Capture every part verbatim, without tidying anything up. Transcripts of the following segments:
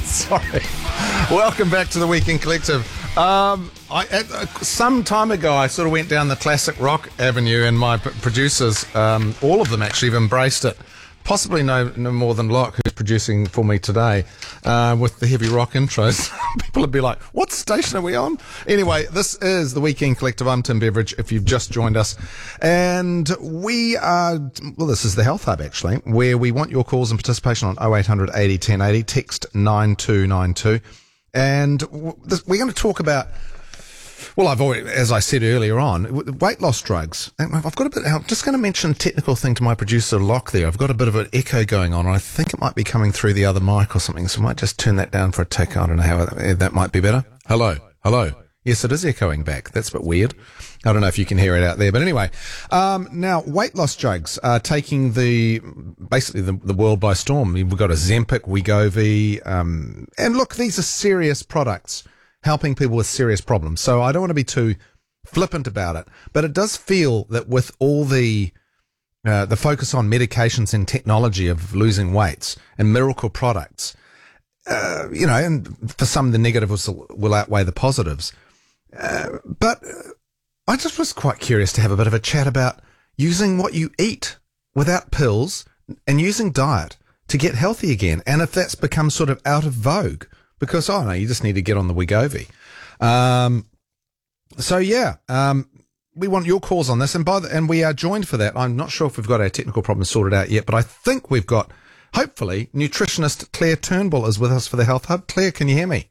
Sorry. Welcome back to the Weekend Collective. Um, I, uh, some time ago, I sort of went down the classic rock avenue, and my p- producers, um, all of them actually, have embraced it. Possibly no, no more than Locke, who's producing for me today, uh, with the heavy rock intros. People would be like, what station are we on? Anyway, this is the Weekend Collective. I'm Tim Beveridge, if you've just joined us. And we are, well, this is the Health Hub, actually, where we want your calls and participation on oh eight hundred eighty ten eighty, text nine two nine two. And w- this, we're going to talk about, well, I've already, as I said earlier on, w- weight loss drugs. And I've got a bit, I'm just going to mention a technical thing to my producer, Locke, there. I've got a bit of an echo going on. I think it might be coming through the other mic or something, so I might just turn that down for a tick. I don't know how that, that might be better. Hello, hello. Yes, it is echoing back. That's a bit weird. I don't know if you can hear it out there. But anyway, um, now, weight loss drugs are taking the, basically the, the world by storm. We've got Ozempic, Wegovy, um, and look, these are serious products helping people with serious problems. So I don't want to be too flippant about it, but it does feel that with all the, uh, the focus on medications and technology of losing weights and miracle products, uh, you know, and for some the negatives will, will outweigh the positives. Uh, but I just was quite curious to have a bit of a chat about using what you eat without pills and using diet to get healthy again. And if that's become sort of out of vogue, because, oh no, you just need to get on the Wegovy. Um, so yeah, um, we want your calls on this. And by the, and we are joined for that. I'm not sure if we've got our technical problems sorted out yet, but I think we've got, hopefully, nutritionist Claire Turnbull is with us for the Health Hub. Claire, can you hear me?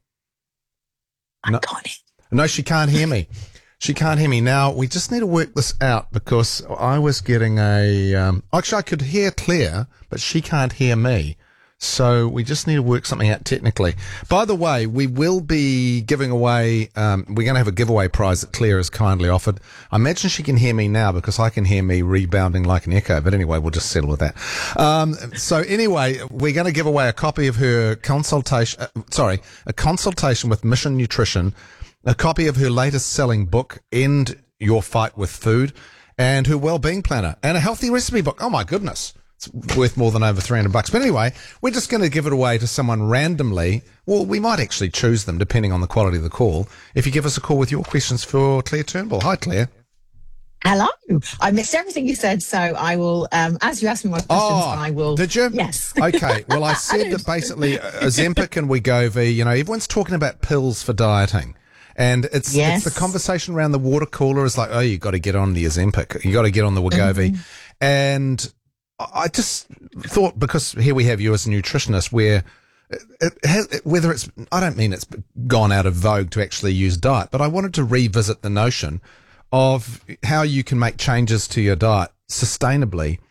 I No. got it. No, she can't hear me. She can't hear me. Now, we just need to work this out because I was getting a... Um, actually, I could hear Claire, but she can't hear me. So we just need to work something out technically. By the way, we will be giving away... Um, we're going to have a giveaway prize that Claire has kindly offered. I imagine she can hear me now because I can hear me rebounding like an echo. But anyway, we'll just settle with that. Um, so anyway, we're going to give away a copy of her consultation... Uh, sorry, a consultation with Mission Nutrition, a copy of her latest selling book, End Your Fight with Food, and her wellbeing planner, and a healthy recipe book. Oh my goodness. It's worth more than over three hundred bucks. But anyway, we're just going to give it away to someone randomly. Well, we might actually choose them depending on the quality of the call. If you give us a call with your questions for Claire Turnbull. Hi, Claire. Hello. I missed everything you said, so I will, um, as you asked me my questions, Oh, I will. did you? Yes. Okay. Well, I said that basically uh, Ozempic and Wegovy, you know, everyone's talking about pills for dieting. And it's Yes. it's the conversation around the water cooler is like, oh, you got to get on the Ozempic. You got to get on the Wegovy. Mm-hmm. And I just thought, because here we have you as a nutritionist, where it has, whether it's, I don't mean it's gone out of vogue to actually use diet, but I wanted to revisit the notion of how you can make changes to your diet sustainably